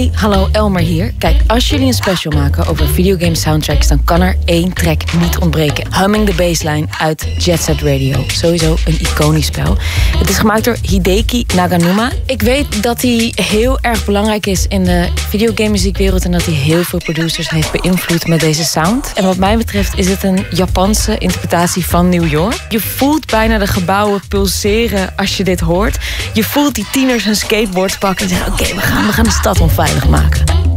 Hey, hallo, Elmer hier. Kijk, als jullie een special maken over videogame soundtracks, dan kan er één track niet ontbreken. Humming the Bassline uit Jet Set Radio. Sowieso een iconisch spel. Het is gemaakt door Hideki Naganuma. Ik weet dat hij heel erg belangrijk is in de videogame muziekwereld en dat hij heel veel producers heeft beïnvloed met deze sound. En wat mij betreft is het een Japanse interpretatie van New York. Je voelt bijna de gebouwen pulseren als je dit hoort. Je voelt die tieners hun skateboards pakken en zeggen: oké, we gaan de stad onveilig maken.